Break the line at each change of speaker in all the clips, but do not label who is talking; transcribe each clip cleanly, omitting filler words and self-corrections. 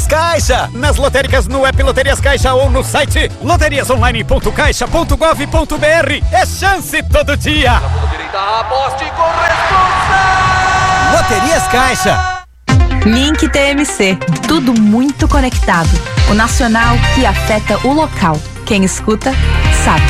Caixa. Nas lotéricas, no app Loterias Caixa ou no site loteriasonline.caixa.gov.br. É chance todo dia.
Aposte com responsa.
Loterias Caixa.
Link TMC. Tudo muito conectado. O nacional que afeta o local. Quem escuta, sabe.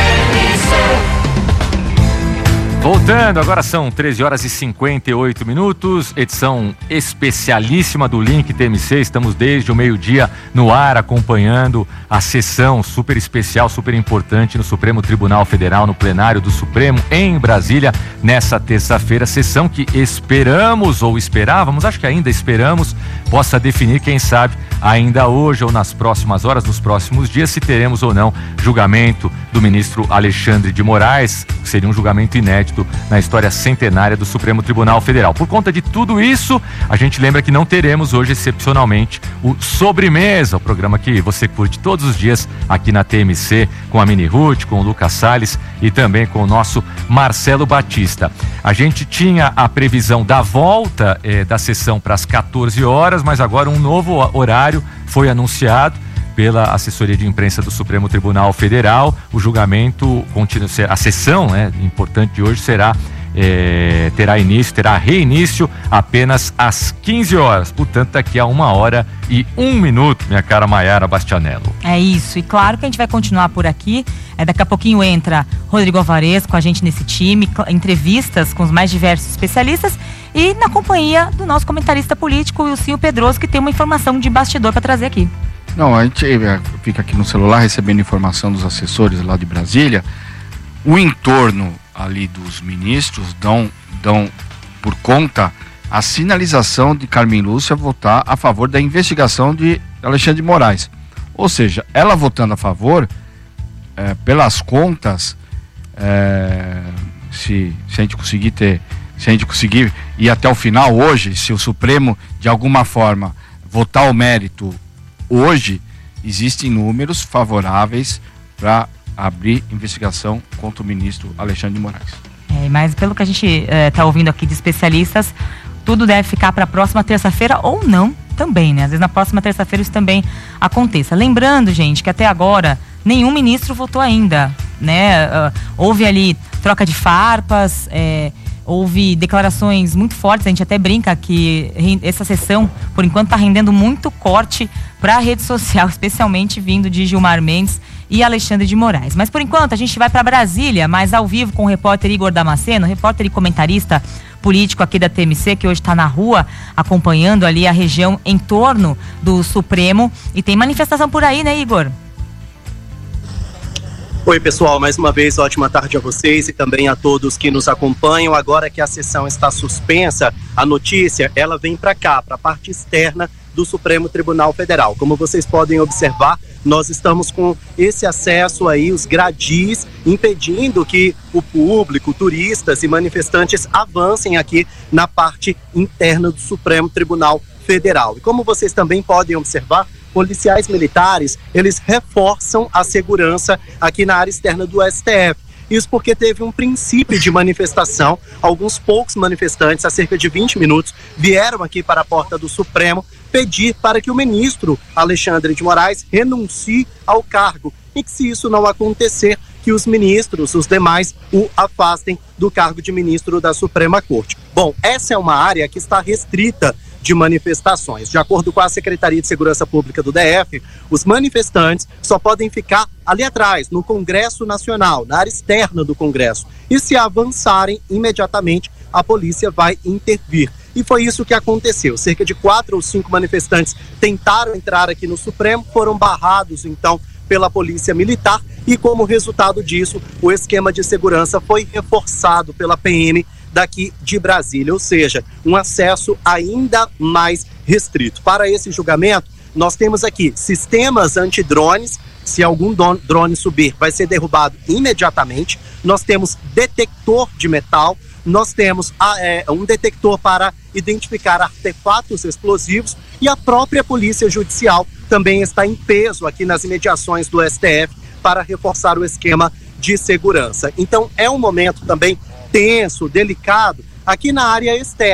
Voltando, agora são 13h58, edição especialíssima do Link TMC. Estamos desde o meio-dia no ar acompanhando a sessão super especial, super importante no Supremo Tribunal Federal, no plenário do Supremo em Brasília, nessa terça-feira. Sessão que esperamos ou esperávamos, acho que ainda esperamos, possa definir, quem sabe, ainda hoje ou nas próximas horas, nos próximos dias, se teremos ou não julgamento do ministro Alexandre de Moraes, que seria um julgamento inédito na história centenária do Supremo Tribunal Federal. Por conta de tudo isso, a gente lembra que não teremos hoje, excepcionalmente, o Sobremesa, o programa que você curte todos os dias aqui na TMC, com a Mini Ruth, com o Lucas Salles e também com o nosso Marcelo Batista. A gente tinha a previsão da volta da sessão para as 14 horas, mas agora um novo horário foi anunciado pela assessoria de imprensa do Supremo Tribunal Federal. O julgamento continua, a sessão importante de hoje terá reinício apenas às 15 horas, portanto daqui a 1h01, minha cara Maiara Bastianello.
É isso, e claro que a gente vai continuar por aqui. Daqui a pouquinho entra Rodrigo Alvarez com a gente nesse time, entrevistas com os mais diversos especialistas e na companhia do nosso comentarista político, Wilsinho Pedroso, que tem uma informação de bastidor para trazer aqui.
Não, a gente fica aqui no celular recebendo informação dos assessores lá de Brasília. O entorno ali dos ministros dão por conta a sinalização de Carmen Lúcia votar a favor da investigação de Alexandre de Moraes. Ou seja, ela votando a favor, pelas contas, se a gente conseguir ir até o final hoje, se o Supremo de alguma forma votar o mérito hoje, existem números favoráveis para abrir investigação contra o ministro Alexandre de Moraes.
Mas pelo que a gente está ouvindo aqui de especialistas, tudo deve ficar para a próxima terça-feira ou não também, né? Às vezes na próxima terça-feira isso também aconteça. Lembrando, gente, que até agora nenhum ministro votou ainda, né? Houve ali troca de farpas, houve declarações muito fortes. A gente até brinca que essa sessão, por enquanto, está rendendo muito corte para a rede social, especialmente vindo de Gilmar Mendes e Alexandre de Moraes. Mas por enquanto a gente vai para Brasília, mas ao vivo com o repórter Igor Damasceno, repórter e comentarista político aqui da TMC, que hoje está na rua acompanhando ali a região em torno do Supremo. E tem manifestação por aí, né, Igor?
Oi, pessoal, mais uma vez ótima tarde a vocês e também a todos que nos acompanham. Agora que a sessão está suspensa, a notícia ela vem para cá, para a parte externa do Supremo Tribunal Federal. Como vocês podem observar, nós estamos com esse acesso aí, os gradis, impedindo que o público, turistas e manifestantes avancem aqui na parte interna do Supremo Tribunal Federal. E como vocês também podem observar, policiais militares, eles reforçam a segurança aqui na área externa do STF. Isso porque teve um princípio de manifestação. Alguns poucos manifestantes, há cerca de 20 minutos, vieram aqui para a porta do Supremo pedir para que o ministro Alexandre de Moraes renuncie ao cargo e que, se isso não acontecer, que os ministros, os demais, o afastem do cargo de ministro da Suprema Corte. Bom, essa é uma área que está restrita de manifestações. De acordo com a Secretaria de Segurança Pública do DF, os manifestantes só podem ficar ali atrás, no Congresso Nacional, na área externa do Congresso. E se avançarem, imediatamente a polícia vai intervir. E foi isso que aconteceu. Cerca de 4 ou 5 manifestantes tentaram entrar aqui no Supremo, foram barrados, então, pela Polícia Militar e, como resultado disso, o esquema de segurança foi reforçado pela PM daqui de Brasília, ou seja, um acesso ainda mais restrito. Para esse julgamento, nós temos aqui sistemas antidrones. Se algum drone subir, vai ser derrubado imediatamente. Nós temos detector de metal, nós temos um detector para identificar artefatos explosivos e a própria Polícia Judicial também está em peso aqui nas imediações do STF para reforçar o esquema de segurança. Então é um momento também tenso, delicado, aqui na área externa.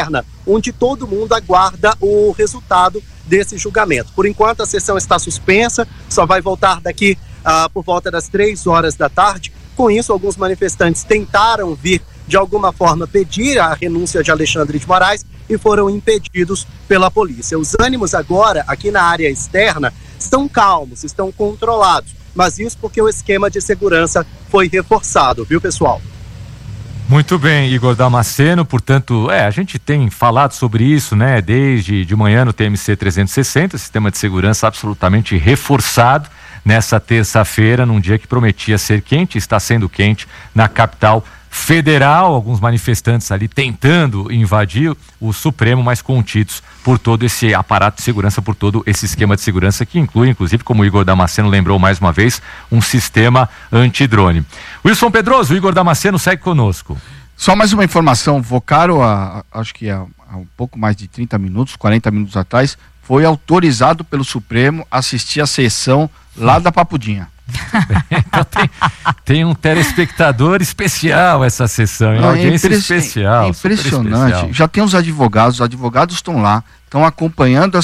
onde todo mundo aguarda o resultado desse julgamento. Por enquanto, a sessão está suspensa, só vai voltar daqui por volta das 3 horas da tarde. Com isso, alguns manifestantes tentaram vir, de alguma forma, pedir a renúncia de Alexandre de Moraes e foram impedidos pela polícia. Os ânimos agora, aqui na área externa, estão calmos, estão controlados, mas isso porque o esquema de segurança foi reforçado, viu, pessoal?
Muito bem, Igor Damasceno, portanto, a gente tem falado sobre isso, né, desde de manhã no TMC 360, sistema de segurança absolutamente reforçado nessa terça-feira, num dia que prometia ser quente, está sendo quente na capital federal, alguns manifestantes ali tentando invadir o Supremo, mas contidos por todo esse aparato de segurança, por todo esse esquema de segurança que inclui, inclusive, como o Igor Damasceno lembrou mais uma vez, um sistema antidrone. Wilson Pedroso, o Igor Damasceno segue conosco.
Só mais uma informação, Vocaro, acho que há um pouco mais de 30 minutos, 40 minutos atrás, foi autorizado pelo Supremo a assistir a sessão lá da Papudinha.
Então tem um telespectador especial essa sessão, uma audiência especial.
É impressionante.
Especial.
Já tem os advogados estão lá, estão acompanhando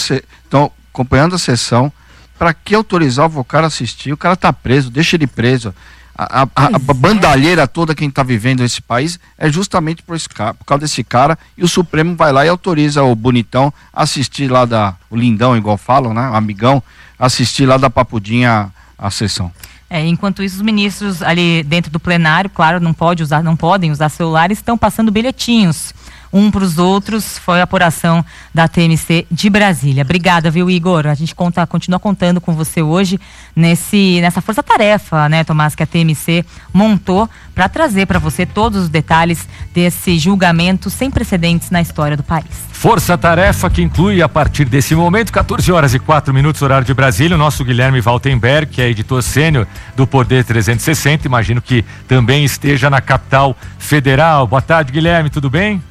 a sessão. Para que autorizar o Vocaro a assistir? O cara está preso, deixa ele preso. A bandalheira toda quem está vivendo nesse país é justamente por causa desse cara, e o Supremo vai lá e autoriza o bonitão a assistir lá o lindão, igual falam, né? O amigão, assistir lá da Papudinha a sessão.
Enquanto isso, os ministros ali dentro do plenário, claro, não podem usar celulares, estão passando bilhetinhos para os outros. Foi a apuração da TMC de Brasília. Obrigada, viu, Igor? A gente continua contando com você hoje nessa força-tarefa, né, Tomás, que a TMC montou para trazer para você todos os detalhes desse julgamento sem precedentes na história do país.
Força-tarefa que inclui, a partir desse momento, 14h04, horário de Brasília, o nosso Guilherme Valtenberg, que é editor sênior do Poder 360, imagino que também esteja na capital federal. Boa tarde, Guilherme, tudo bem?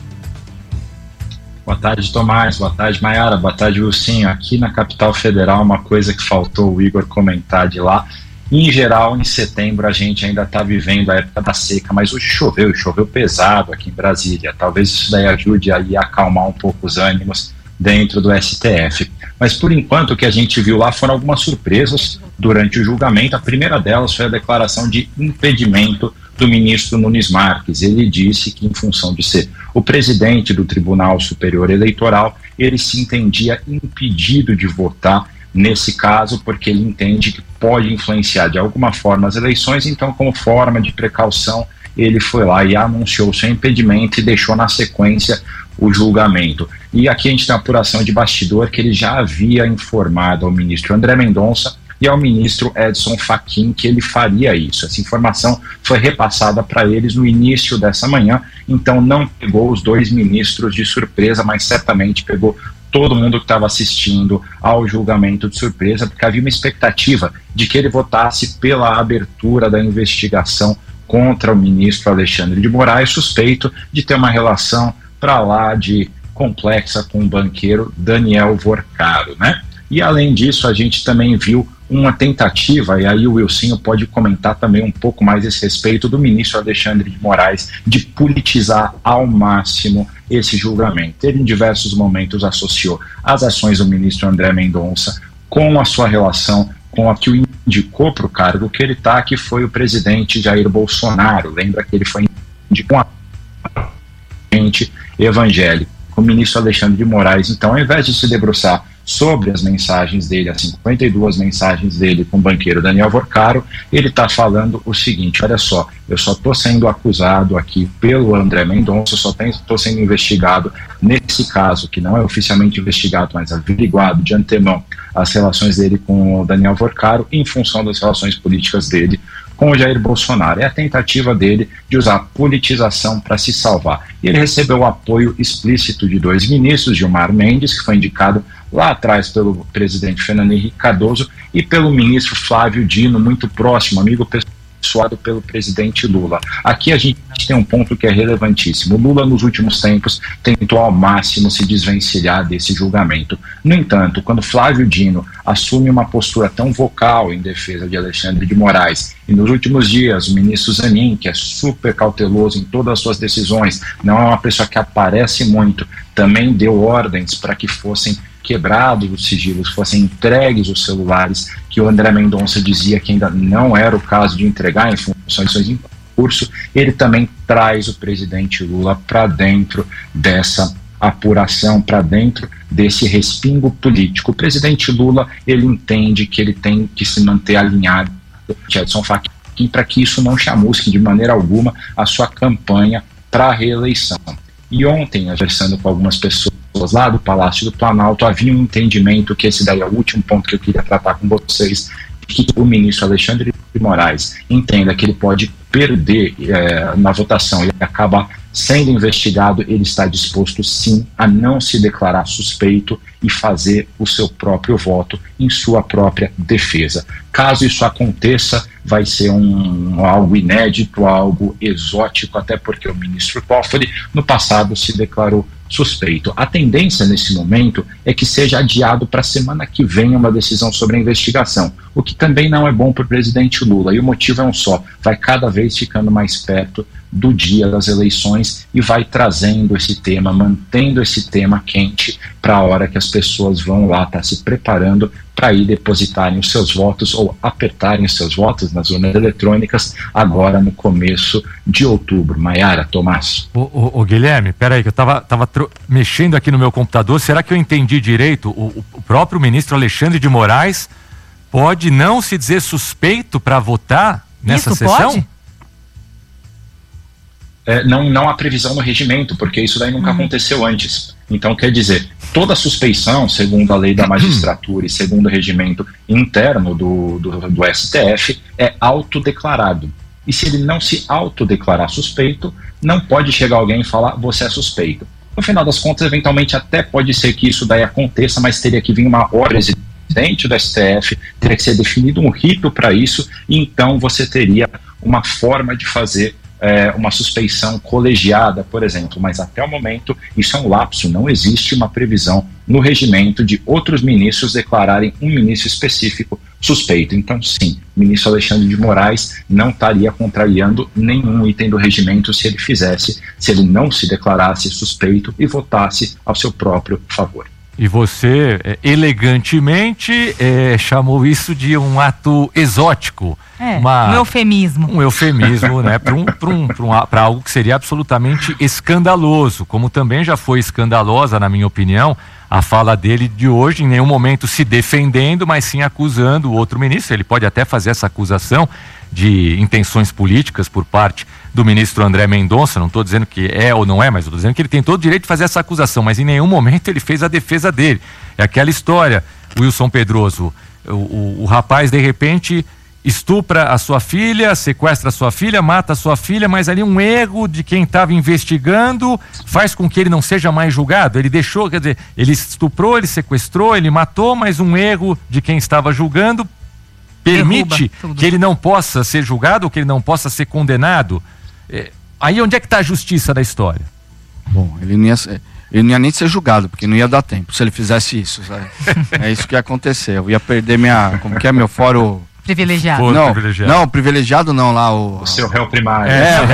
Boa tarde, Tomás. Boa tarde, Maiara. Boa tarde, Wilson. Aqui na capital federal, uma coisa que faltou o Igor comentar de lá. Em geral, em setembro, a gente ainda está vivendo a época da seca, mas hoje choveu pesado aqui em Brasília. Talvez isso daí ajude aí a acalmar um pouco os ânimos dentro do STF. Mas, por enquanto, o que a gente viu lá foram algumas surpresas durante o julgamento. A primeira delas foi a declaração de impedimento do ministro Nunes Marques. Ele disse que, em função de ser o presidente do Tribunal Superior Eleitoral, ele se entendia impedido de votar nesse caso, porque ele entende que pode influenciar de alguma forma as eleições. Então, como forma de precaução, ele foi lá e anunciou seu impedimento e deixou na sequência o julgamento. E aqui a gente tem uma apuração de bastidor que ele já havia informado ao ministro André Mendonça e ao ministro Edson Fachin que ele faria isso. Essa informação foi repassada para eles no início dessa manhã, então não pegou os dois ministros de surpresa, mas certamente pegou todo mundo que estava assistindo ao julgamento de surpresa, porque havia uma expectativa de que ele votasse pela abertura da investigação contra o ministro Alexandre de Moraes, suspeito de ter uma relação para lá de complexa com o banqueiro Daniel Vocaro, né? E além disso, a gente também viu uma tentativa, e aí o Wilson pode comentar também um pouco mais a esse respeito, do ministro Alexandre de Moraes, de politizar ao máximo esse julgamento. Ele em diversos momentos associou as ações do ministro André Mendonça com a sua relação com a que o indicou para o cargo que ele está, que foi o presidente Jair Bolsonaro. Lembra que ele foi indicado com a gente evangélico. O ministro Alexandre de Moraes, então, ao invés de se debruçar sobre as mensagens dele, as 52 mensagens dele com o banqueiro Daniel Vocaro, ele está falando o seguinte: olha só, eu só estou sendo acusado aqui pelo André Mendonça, só estou sendo investigado nesse caso, que não é oficialmente investigado, mas averiguado de antemão, as relações dele com o Daniel Vocaro, em função das relações políticas dele com o Jair Bolsonaro. É a tentativa dele de usar a politização para se salvar. E ele recebeu o apoio explícito de dois ministros, Gilmar Mendes, que foi indicado lá atrás pelo presidente Fernando Henrique Cardoso, e pelo ministro Flávio Dino, muito próximo, amigo pessoal abençoado pelo presidente Lula. Aqui a gente tem um ponto que é relevantíssimo. O Lula, nos últimos tempos, tentou ao máximo se desvencilhar desse julgamento. No entanto, quando Flávio Dino assume uma postura tão vocal em defesa de Alexandre de Moraes, e nos últimos dias o ministro Zanin, que é super cauteloso em todas as suas decisões, não é uma pessoa que aparece muito, também deu ordens para que fossem quebrados os sigilos, fossem entregues os celulares, que o André Mendonça dizia que ainda não era o caso de entregar em funções em curso. Ele também traz o presidente Lula para dentro dessa apuração, para dentro desse respingo político. O presidente Lula, ele entende que ele tem que se manter alinhado com Edson Fachin para que isso não chamusque de maneira alguma a sua campanha para a reeleição. E ontem, conversando com algumas pessoas lá do Palácio do Planalto, havia um entendimento, que esse daí é o último ponto que eu queria tratar com vocês, que o ministro Alexandre de Moraes entenda que ele pode perder na votação e acabar sendo investigado. Ele está disposto sim a não se declarar suspeito e fazer o seu próprio voto em sua própria defesa. Caso isso aconteça, vai ser algo inédito, algo exótico, até porque o ministro Toffoli no passado se declarou suspeito. A tendência nesse momento é que seja adiado para a semana que vem uma decisão sobre a investigação, o que também não é bom para o presidente Lula, e o motivo é um só: vai cada vez ficando mais perto do dia das eleições e vai trazendo esse tema, mantendo esse tema quente para a hora que as pessoas vão lá estar se preparando para ir depositarem os seus votos ou apertarem os seus votos nas urnas eletrônicas agora no começo de outubro. Maiara, Tomás.
Ô Guilherme, peraí, que eu tava mexendo aqui no meu computador. Será que eu entendi direito? O próprio ministro Alexandre de Moraes pode não se dizer suspeito para votar nessa sessão?
Pode?
Não há previsão no regimento, porque isso daí nunca aconteceu antes. Então, quer dizer, toda suspeição, segundo a lei da magistratura e segundo o regimento interno do STF, é autodeclarado. E se ele não se autodeclarar suspeito, não pode chegar alguém e falar: você é suspeito. No final das contas, eventualmente até pode ser que isso daí aconteça, mas teria que vir uma ordem do presidente do STF, teria que ser definido um rito para isso, e então você teria uma forma de fazer uma suspeição colegiada, por exemplo. Mas até o momento isso é um lapso, não existe uma previsão no regimento de outros ministros declararem um ministro específico suspeito. Então sim, o ministro Alexandre de Moraes não estaria contrariando nenhum item do regimento se ele não se declarasse suspeito e votasse ao seu próprio favor.
E você, elegantemente, chamou isso de um ato exótico.
Um eufemismo.
Um eufemismo, né? Para algo que seria absolutamente escandaloso. Como também já foi escandalosa, na minha opinião, a fala dele de hoje, em nenhum momento se defendendo, mas sim acusando o outro ministro. Ele pode até fazer essa acusação de intenções políticas por parte do ministro André Mendonça. Não estou dizendo que é ou não é, mas estou dizendo que ele tem todo o direito de fazer essa acusação, mas em nenhum momento ele fez a defesa dele. É aquela história, Wilson Pedroso, o rapaz de repente estupra a sua filha, sequestra a sua filha, mata a sua filha, mas ali um erro de quem estava investigando faz com que ele não seja mais julgado. Ele deixou, quer dizer, ele estuprou, ele sequestrou, ele matou, mas um erro de quem estava julgando permite que ele não possa ser julgado, ou que ele não possa ser condenado. Aí onde é que está a justiça da história?
Bom, ele não ia nem ser julgado, porque não ia dar tempo se ele fizesse isso. É isso que ia acontecer. Eu ia perder meu fórum
privilegiado.
Não, privilegiado não, lá o
seu réu primário.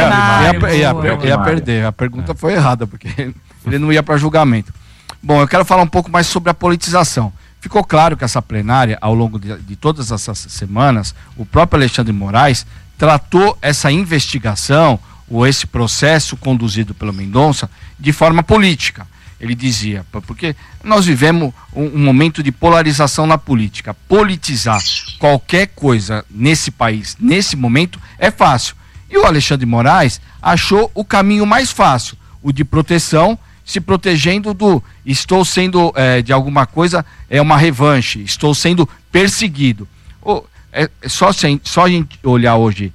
Ia perder. A pergunta foi errada, porque ele não ia para julgamento. Bom, eu quero falar um pouco mais sobre a politização. Ficou claro que essa plenária, ao longo de todas essas semanas, o próprio Alexandre de Moraes tratou essa investigação ou esse processo conduzido pelo Mendonça de forma política. Ele dizia, porque nós vivemos um momento de polarização na política. Politizar qualquer coisa nesse país, nesse momento, é fácil. E o Alexandre de Moraes achou o caminho mais fácil, o de proteção, se protegendo do estou sendo de alguma coisa, é uma revanche, estou sendo perseguido. Só a gente olhar hoje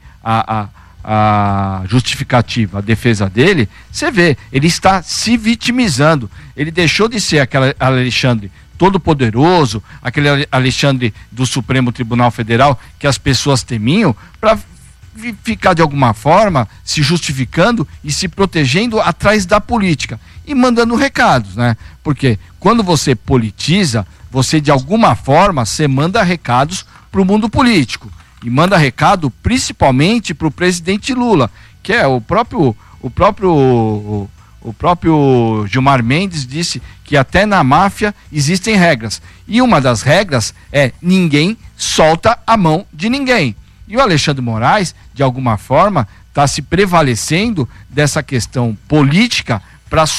a justificativa, a defesa dele, você vê, ele está se vitimizando. Ele deixou de ser aquele Alexandre todo poderoso, aquele Alexandre do Supremo Tribunal Federal que as pessoas temiam, para ficar de alguma forma se justificando e se protegendo atrás da política e mandando recados, né? Porque quando você politiza, você de alguma forma você manda recados para o mundo político e manda recado principalmente para o presidente Lula, que é o próprio Gilmar Mendes disse que até na máfia existem regras. E uma das regras é ninguém solta a mão de ninguém. E o Alexandre Moraes, de alguma forma, está se prevalecendo dessa questão política para